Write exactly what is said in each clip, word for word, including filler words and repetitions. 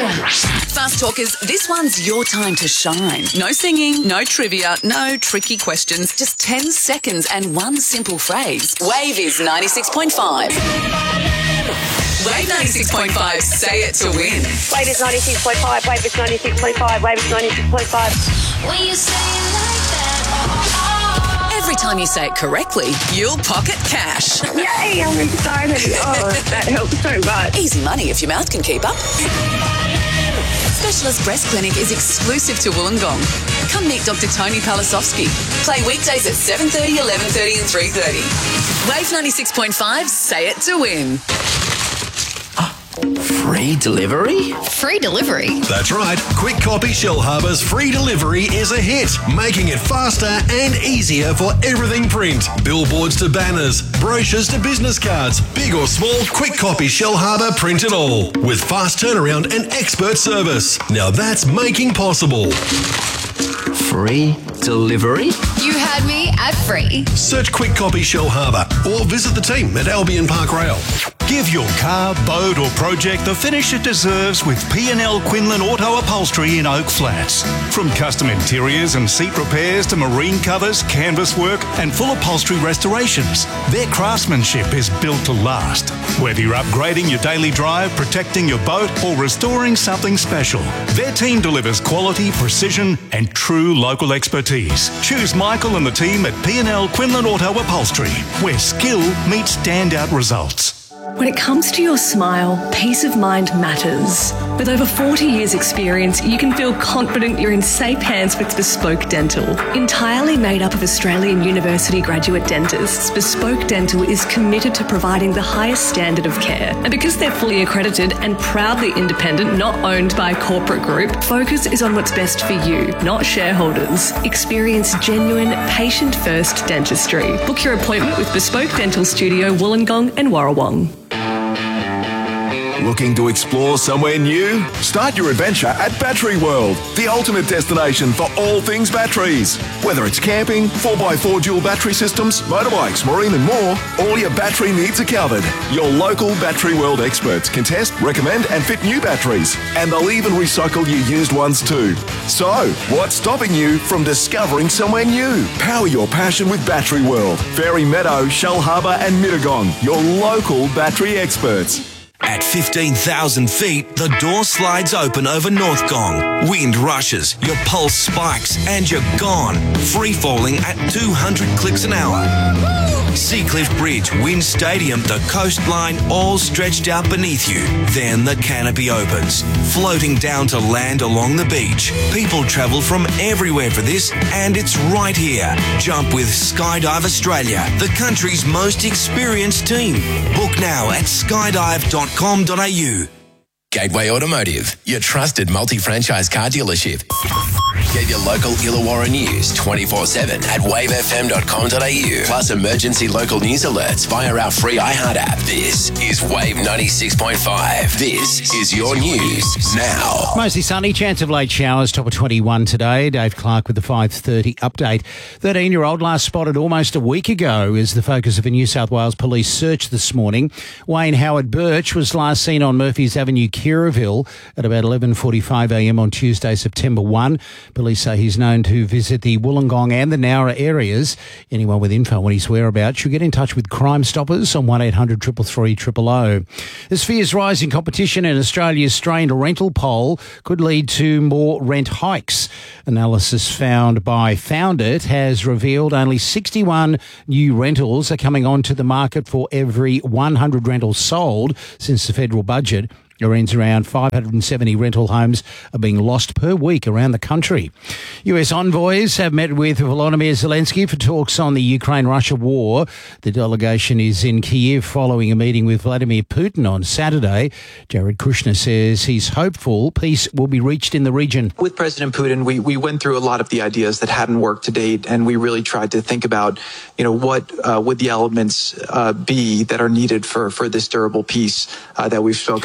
Fast Talkers, this one's your time to shine. No singing, no trivia, no tricky questions, just ten seconds and one simple phrase. Wave is ninety-six point five. Wave ninety-six point five, say it to win. Wave is ninety-six point five, Wave is ninety-six point five, Wave is ninety-six point five. When you say it like that, oh, oh. Every time you say it correctly, you'll pocket cash. Yay, I'm excited. Oh, that helps so much. Easy money if your mouth can keep up. Specialist Breast Clinic is exclusive to Wollongong. Come meet Doctor Tony Palasovsky. Play weekdays at seven thirty, eleven thirty and three thirty. Wave ninety-six point five, say it to win. Free delivery? Free delivery? That's right. Quick Copy Shellharbour's free delivery is a hit, making it faster and easier for everything print. Billboards to banners, brochures to business cards, big or small, Quick Copy Shellharbour print it all. With fast turnaround and expert service. Now that's making possible. Free delivery? You had me at free. Search Quick Copy Shellharbour or visit the team at Albion Park Rail. Give your car, boat or project the finish it deserves with P and L Quinlan Auto Upholstery in Oak Flats. From custom interiors and seat repairs to marine covers, canvas work and full upholstery restorations, their craftsmanship is built to last. Whether you're upgrading your daily drive, protecting your boat or restoring something special, their team delivers quality, precision and true local expertise. Choose Michael and the team at P and L Quinlan Auto Upholstery, where skill meets standout results. When it comes to your smile, peace of mind matters. With over forty years experience, you can feel confident you're in safe hands with Bespoke Dental. Entirely made up of Australian University graduate dentists, Bespoke Dental is committed to providing the highest standard of care. And because they're fully accredited and proudly independent, not owned by a corporate group, focus is on what's best for you, not shareholders. Experience genuine, patient-first dentistry. Book your appointment with Bespoke Dental Studio, Wollongong and Warrawong. Looking to explore somewhere new? Start your adventure at Battery World, the ultimate destination for all things batteries. Whether it's camping, four by four dual battery systems, motorbikes, marine and more, all your battery needs are covered. Your local Battery World experts can test, recommend and fit new batteries. And they'll even recycle your used ones too. So, what's stopping you from discovering somewhere new? Power your passion with Battery World. Fairy Meadow, Shellharbour and Mittagong, your local battery experts. At fifteen thousand feet, the door slides open over North Gong. Wind rushes, your pulse spikes, and you're gone. Free falling at two hundred clicks an hour. Seacliff Bridge, Wind Stadium, the coastline, all stretched out beneath you. Then the canopy opens, floating down to land along the beach. People travel from everywhere for this, and it's right here. Jump with Skydive Australia, the country's most experienced team. Book now at skydive dot com dot a u. Gateway Automotive, your trusted multi-franchise car dealership. Get your local Illawarra news twenty-four seven at wave f m dot com dot a u. Plus emergency local news alerts via our free iHeart app. This is Wave ninety-six point five. This is your news now. Mostly sunny, chance of late showers, top of twenty-one today. Dave Clark with the five thirty update. thirteen-year-old last spotted almost a week ago is the focus of a New South Wales police search this morning. Wayne Howard Birch was last seen on Murphy's Avenue, Kirraville at about eleven forty-five a m on Tuesday, September first. Police say he's known to visit the Wollongong and the Nowra areas. Anyone with info on his whereabouts should get in touch with Crime Stoppers on one eight hundred three three three zero zero. As fears rise in competition in Australia's strained rental poll could lead to more rent hikes. Analysis found by Found It has revealed only sixty-one new rentals are coming onto the market for every one hundred rentals sold since the federal budget. It means around five hundred seventy rental homes are being lost per week around the country. U S envoys have met with Volodymyr Zelensky for talks on the Ukraine-Russia war. The delegation is in Kyiv following a meeting with Vladimir Putin on Saturday. Jared Kushner says he's hopeful peace will be reached in the region. With President Putin, we, we went through a lot of the ideas that hadn't worked to date, and we really tried to think about, you know, what uh, would the elements uh, be that are needed for, for this durable peace uh, that we've spoken about.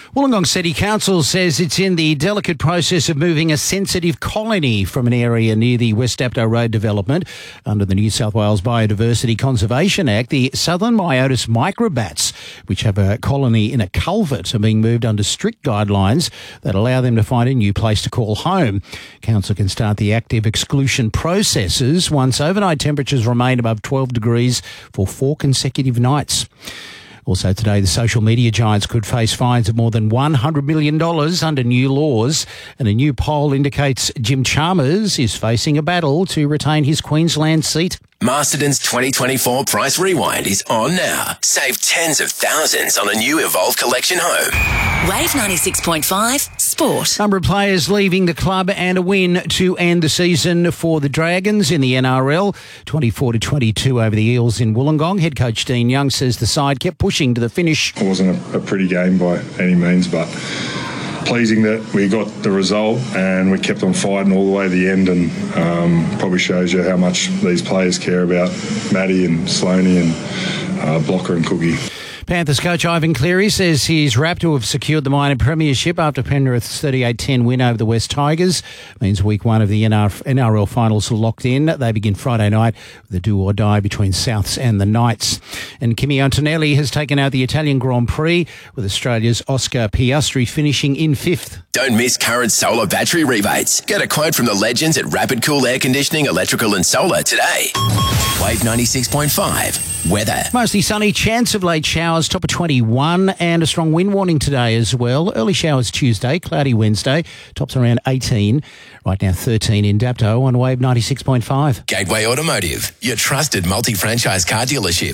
Wollongong City Council says it's in the delicate process of moving a sensitive colony from an area near the West Dapto Road development. Under the New South Wales Biodiversity Conservation Act, the southern Myotis microbats, which have a colony in a culvert, are being moved under strict guidelines that allow them to find a new place to call home. Council can start the active exclusion processes once overnight temperatures remain above twelve degrees for four consecutive nights. Also today, the social media giants could face fines of more than one hundred million dollars under new laws, and a new poll indicates Jim Chalmers is facing a battle to retain his Queensland seat. Masterton's twenty twenty-four Price Rewind is on now. Save tens of thousands on a new Evolve Collection home. Wave ninety-six point five Sport. Number of players leaving the club and a win to end the season for the Dragons in the N R L. twenty-four to twenty-two over the Eels in Wollongong. Head coach Dean Young says the side kept pushing to the finish. It wasn't a, a pretty game by any means, but pleasing that we got the result and we kept on fighting all the way to the end, and um, probably shows you how much these players care about Matty and Sloaney and uh, Blocker and Cookie. Panthers coach Ivan Cleary says he's rapt to have secured the minor premiership after Penrith's thirty-eight ten win over the West Tigers. Means week one of the N R L finals are locked in. They begin Friday night with a do-or-die between Souths and the Knights. And Kimi Antonelli has taken out the Italian Grand Prix, with Australia's Oscar Piastri finishing in fifth. Don't miss current solar battery rebates. Get a quote from the legends at Rapid Cool Air Conditioning, Electrical and Solar today. Wave ninety-six point five. Weather. Mostly sunny, chance of late showers, top of twenty-one, and a strong wind warning today as well. Early showers Tuesday, cloudy Wednesday, tops around eighteen. Right now thirteen in Dapto on Wave ninety-six point five. Gateway Automotive, your trusted multi-franchise car dealership.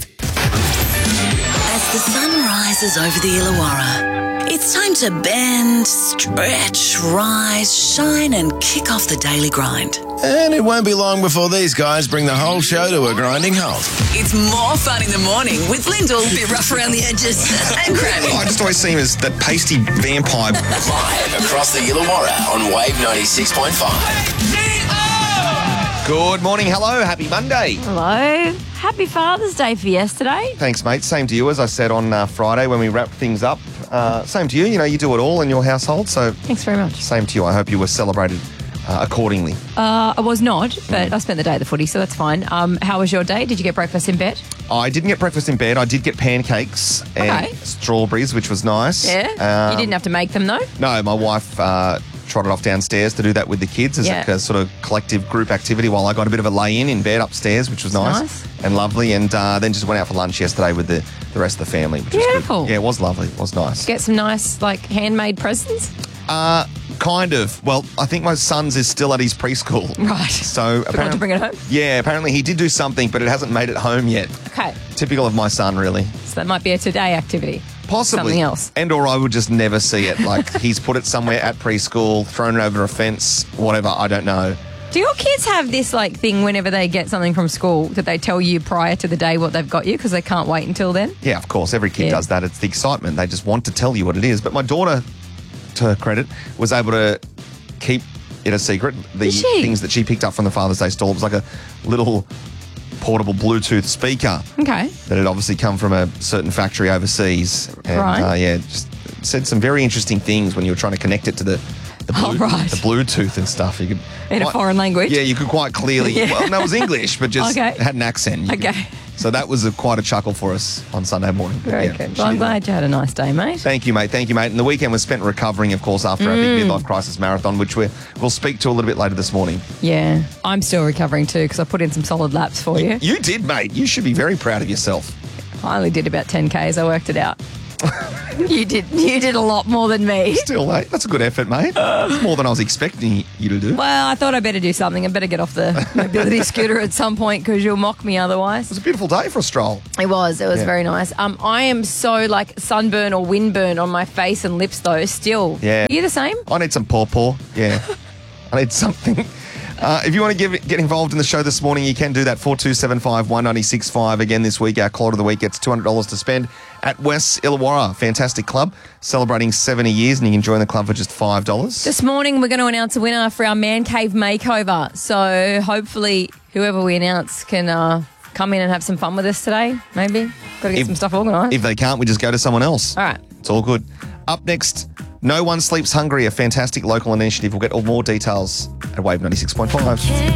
As the sun rises over the Illawarra, it's time to bend, stretch, rise, shine and kick off the daily grind. And it won't be long before these guys bring the whole show to a grinding halt. It's more fun in the morning with Lyndall, a bit rough around the edges, and Grammy. I just always see him as that pasty vampire. Live across the Illawarra on Wave ninety-six point five. Good morning, hello, happy Monday. Hello. Happy Father's Day for yesterday. Thanks, mate. Same to you, as I said on uh, Friday when we wrapped things up. Uh, same to you. You know, you do it all in your household, so... Thanks very much. Same to you. I hope you were celebrated uh, accordingly. Uh, I was not, but I spent the day at the footy, so that's fine. Um, how was your day? Did you get breakfast in bed? I didn't get breakfast in bed. I did get pancakes and Okay. strawberries, which was nice. Yeah? Um, you didn't have to make them, though? No, my wife uh, trotted off downstairs to do that with the kids as Yeah. a, a sort of collective group activity while I got a bit of a lay-in in bed upstairs, which was nice, Nice. and lovely, and uh, then just went out for lunch yesterday with the, the rest of the family, which was Beautiful. good. Yeah, it was lovely. It was nice. Get some nice, like, handmade presents? Uh, kind of. Well, I think my son's is still at his preschool. Right. So Forgot to bring it home? Yeah, apparently he did do something, but it hasn't made it home yet. Okay. Typical of my son, really. So that might be a today activity. Possibly. Something else. And or I would just never see it. Like, he's put it somewhere at preschool, thrown it over a fence, whatever, I don't know. Do your kids have this, like, thing whenever they get something from school that they tell you prior to the day what they've got you because they can't wait until then? Yeah, of course. Every kid Yeah. does that. It's the excitement. They just want to tell you what it is. But my daughter, to her credit, was able to keep it a secret. The Is she? things that she picked up from the Father's Day stall, it was like a little portable Bluetooth speaker Okay. that had obviously come from a certain factory overseas. And, Right. uh, yeah, just said some very interesting things when you were trying to connect it to the the, Oh, blue, right. the Bluetooth and stuff. You could In a quite- foreign language? Yeah, you could quite clearly. Yeah. Well, no, it was English, but just Okay. it had an accent. You could- Okay. so that was a, quite a chuckle for us on Sunday morning. But Very yeah, good. she Well, I'm did glad you had a nice day, mate. Thank you, mate. Thank you, mate. And the weekend was spent recovering, of course, after our big Mm. midlife crisis marathon, which we're, we'll speak to a little bit later this morning. Yeah. I'm still recovering too because I put in some solid laps for you. You did, mate. You should be very proud of yourself. I only did about ten Ks. I worked it out. you did you did a lot more than me. Still, mate, that's a good effort, mate. It's more than I was expecting you to do. Well, I thought I better do something. I better get off the mobility scooter at some point because you'll mock me otherwise. It was a beautiful day for a stroll. It was. It was Yeah. very nice. Um, I am so like sunburn or windburn on my face and lips though. Still. Yeah. Are you the same? I need some paw-paw. Yeah. I need something. Uh, if you want to give, get involved in the show this morning, you can do that. four two seven five, one nine six five. Again, this week, our Clod of the Week gets two hundred dollars to spend at West Illawarra. Fantastic club, celebrating seventy years, and you can join the club for just five dollars. This morning we're going to announce a winner for our Man Cave Makeover. So hopefully whoever we announce can uh, come in and have some fun with us today, maybe. Got to get If- some stuff organised. If they can't, we just go to someone else. All right. It's all good. Up next, No One Sleeps Hungry, a fantastic local initiative. We'll get all more details at Wave ninety-six point five.